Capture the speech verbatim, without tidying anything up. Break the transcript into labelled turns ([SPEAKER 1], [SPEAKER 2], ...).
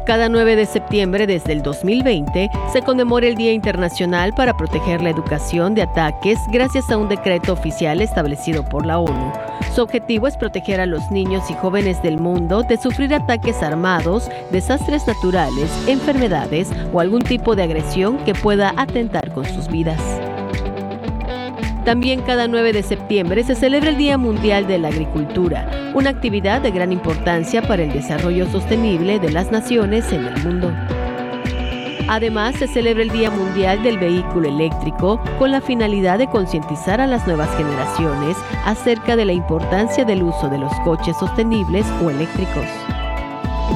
[SPEAKER 1] Cada nueve de septiembre desde el dos mil veinte se conmemora el Día Internacional para proteger la educación de ataques gracias a un decreto oficial establecido por la ONU. Su objetivo es proteger a los niños y jóvenes del mundo de sufrir ataques armados, desastres naturales, enfermedades o algún tipo de agresión que pueda atentar con sus vidas. También cada nueve de septiembre se celebra el Día Mundial de la Agricultura, una actividad de gran importancia para el desarrollo sostenible de las naciones en el mundo. Además, se celebra el Día Mundial del Vehículo Eléctrico con la finalidad de concientizar a las nuevas generaciones acerca de la importancia del uso de los coches sostenibles o eléctricos.